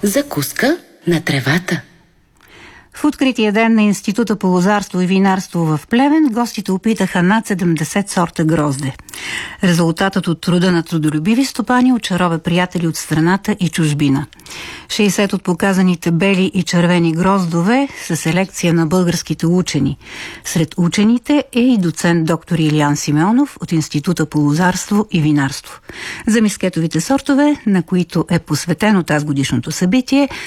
Закуска на тревата. В открития ден на Института по лозарство и винарство в Плевен гостите опитаха над 70 сорта грозде. Резултатът от труда на трудолюбиви стопани очарова приятели от страната и чужбина. 60 от показаните бели и червени гроздове са селекция на българските учени. Сред учените е и доцент доктор Илиян Симеонов от Института по лозарство и винарство. За мискетовите сортове, на които е посветено тазгодишното събитие,